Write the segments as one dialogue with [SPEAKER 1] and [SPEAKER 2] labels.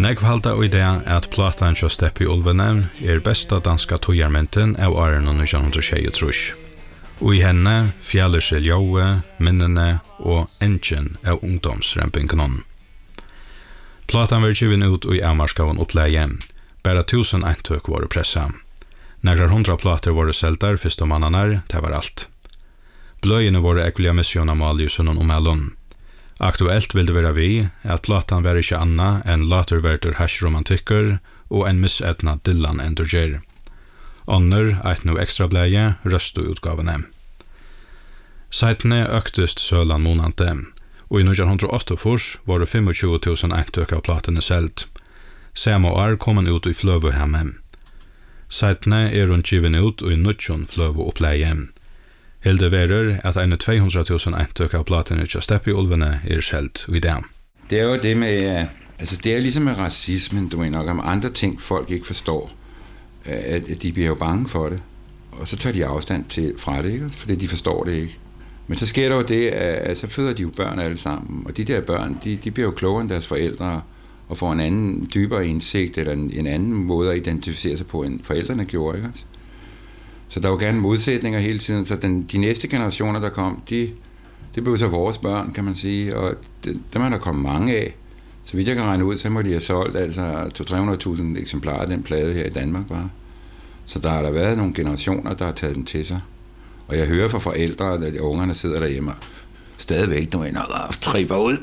[SPEAKER 1] Nekv halda og idea at platan til Steppi Ulvene besta danska tojarmenten av åren 1923. Og i henne fjallir seg Jóe, minnene og engin av ungdomsrempingenon. Platan var given ut i avmarskaven oppleie. Bara 1000 eintøk var pressa. Nægrar 100 plater var seltar fyrst og mannanar, det var alt. Bløyene var ekvelia missionamal i sunnon og mellon. Aktuelt vil det være vi at platan var ikke anna enn laterverter hash-romantikker og en misedna Dylan Endurger. Ånder eit no ekstra bleie røstu utgavene. Seitene øktest sølan månante, og i 1908 var det 25 000 eintøk av platene selt. Samme år kom han ut i Fløvuhemme. Seitene hun given ut i 19 Fløvu oppleie. Hilde verer at en 200 000 eintøk av platene til Steppi Ulvene selt i det.
[SPEAKER 2] Det jo det med, altså det ligesom med racismen, du mener nok om andre ting folk ikke forstår, at de bliver jo bange for det, og så tager de afstand fra det, ikke? Fordi de forstår det ikke. Men så sker der jo det, at så føder de jo børn alle sammen, og de der børn, de bliver jo klogere end deres forældre, og får en anden dybere indsigt, eller en anden måde at identificere sig på, end forældrene gjorde, ikke? Så der var gerne modsætninger hele tiden, så de næste generationer, der kom, det blev så vores børn, kan man sige, og dem er der kommet mange af. Så vidt jeg kan regne ud, så må de have solgt altså 200-300.000 eksemplarer af den plade her i Danmark, bare. Så der har der været nogle generationer, der har taget den til sig. Og jeg hører fra forældre, at de ungerne sidder derhjemme og stadigvæk, nu og tripper ud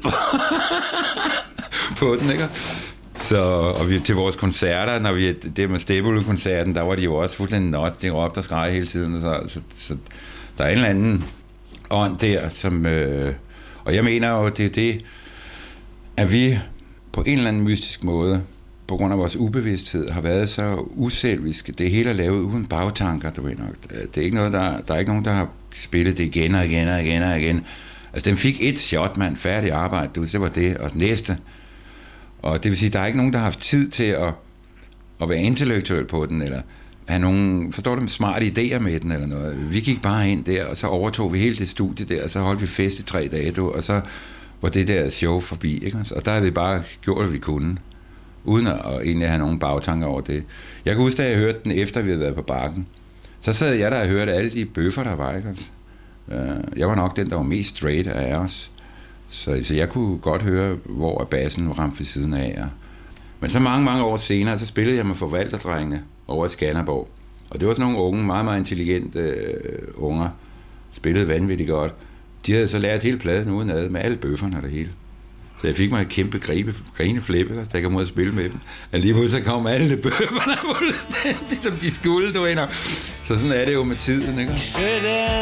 [SPEAKER 2] på den, ikke? Så, og vi til vores koncerter, når vi det med Stebule-koncerten, der var de jo også fuldstændig nødt, de råbte og skreg hele tiden, så der er en eller anden ånd der, som, og jeg mener jo, det er det, at vi på en eller anden mystisk måde, på grund af vores ubevidsthed, har været så uselviske. Det hele er lavet uden bagtanker, du ved nok. Det er ikke noget, der er ikke nogen, der har spillet det igen og igen og igen og igen. Altså, den fik et shot, mand, færdig arbejde, det var det, og næste. Og det vil sige, der er ikke nogen, der har haft tid til at være intellektuel på den, eller have nogen, forstår du, smarte idéer med den, eller noget. Vi gik bare ind der, og så overtog vi hele det studie der, og så holdt vi fest i 3 dage, og så var det der show forbi, ikke? Og der havde vi bare gjort, hvad vi kunne, uden at egentlig have nogen bagtanker over det. Jeg kan huske, da jeg hørte den, efter vi havde været på Bakken, så sad jeg der og hørte alle de bøffer, der var, ikke? Jeg var nok den, der var mest straight af os. Så jeg kunne godt høre, hvor bassen ramte ved siden af. Men så mange år senere, så spillede jeg med forvalterdrengene over i Skanderborg. Og det var sådan nogle unge, meget, meget intelligente unger. Spillede vanvittigt godt. De havde så lært hele pladen udenad med alle bøfferne og det hele. Så jeg fik mig et kæmpe grineflippe, så jeg kom ud og spille med dem. Og lige pludselig kom alle bøfferne fuldstændig, som de skulle, du ved. Så sådan er det jo med tiden, ikke?